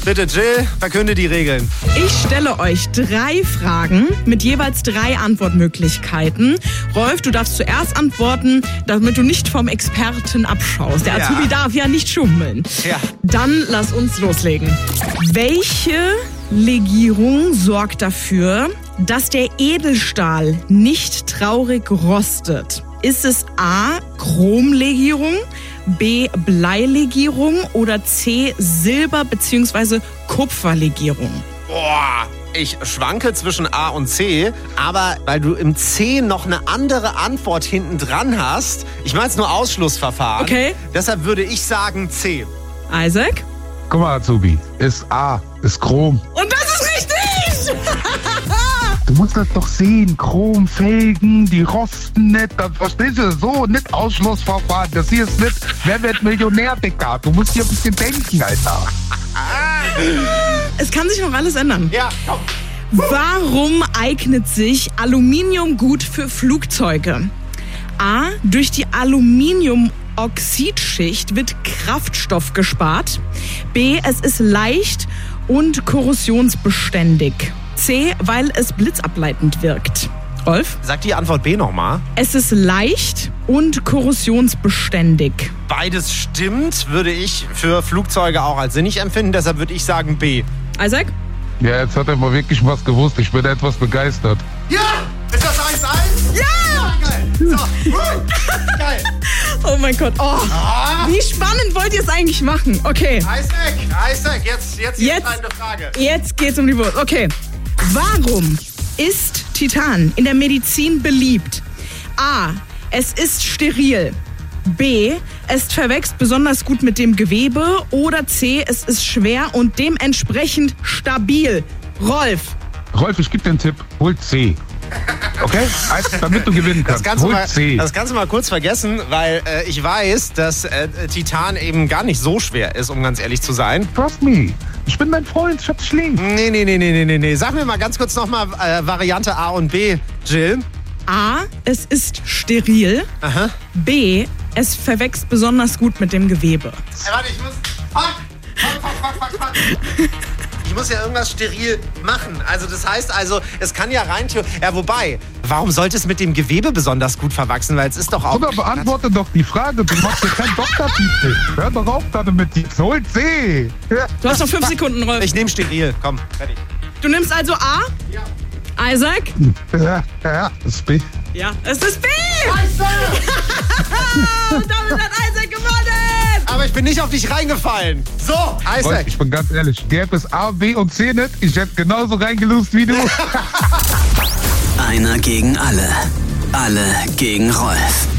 Bitte, Jill, verkünde die Regeln. Ich stelle euch 3 Fragen mit jeweils 3 Antwortmöglichkeiten. Rolf, du darfst zuerst antworten, damit du nicht vom Experten abschaust. Der Azubi darf ja nicht schummeln. Ja. Dann lass uns loslegen. Welche Legierung sorgt dafür, dass der Edelstahl nicht traurig rostet? Ist es A, Chromlegierung, B, Bleilegierung oder C, Silber- bzw. Kupferlegierung? Boah, ich schwanke zwischen A und C, aber weil du im C noch eine andere Antwort hinten dran hast, ich meine jetzt nur Ausschlussverfahren, Okay. Deshalb würde ich sagen C. Isaac? Guck mal, Azubi, ist A, ist Chrom. Und das ist richtig! Du musst das doch sehen, Chrom, Felgen, die rosten nicht, das verstehst du, so, nicht Ausschlussverfahren, das hier ist nicht, wer wird Millionär, Dicker, du musst hier ein bisschen denken, Alter. Es kann sich noch alles ändern. Ja, komm. Warum eignet sich Aluminium gut für Flugzeuge? A, durch die Aluminiumoxidschicht wird Kraftstoff gespart. B, es ist leicht und korrosionsbeständig. C, weil es blitzableitend wirkt. Rolf? Sag die Antwort B nochmal. Es ist leicht und korrosionsbeständig. Beides stimmt, würde ich für Flugzeuge auch als sinnig empfinden, deshalb würde ich sagen B. Isaac? Ja, jetzt hat er mal wirklich was gewusst, ich bin etwas begeistert. Ja! Ist das 1-1? Ja! Geil! So, geil! Oh mein Gott. Oh, wie spannend wollt ihr es eigentlich machen? Okay. Isaac, jetzt die entscheidende Frage. Jetzt geht's um die Wurst. Okay. Warum ist Titan in der Medizin beliebt? A, es ist steril. B, es verwächst besonders gut mit dem Gewebe. Oder C, es ist schwer und dementsprechend stabil. Rolf. Rolf, ich gebe dir einen Tipp, hol C. Okay? Damit du gewinnen kannst. Hol C. Das kannst du mal kurz vergessen, weil ich weiß, dass Titan eben gar nicht so schwer ist, um ganz ehrlich zu sein. Trust me. Ich bin dein Freund, ich hab dich lieb. Nee. Sag mir mal ganz kurz nochmal Variante A und B, Jill. A, es ist steril. Aha. B, es verwächst besonders gut mit dem Gewebe. Warte, ich muss... Fuck. Ich muss ja irgendwas steril machen. Also das heißt es kann ja rein... Ja, wobei, warum sollte es mit dem Gewebe besonders gut verwachsen? Weil es ist doch auch... Oder beantworte doch die Frage, du machst dir keinen Doktortitel. Hör doch auf damit, hol C. Du hast noch 5 Sekunden, Rolf. Ich nehme steril. Komm, fertig. Du nimmst also A? Ja. Isaac? Ja, das ist B. Ja, es ist B! Scheiße! Und damit hat Isaac gewonnen! Aber ich bin nicht auf dich reingefallen. So, Rolf, Isaac. ich bin ganz ehrlich, gäbe es A, B und C nicht, ich hätte genauso reingelust wie du. Einer gegen alle. Alle gegen Rolf.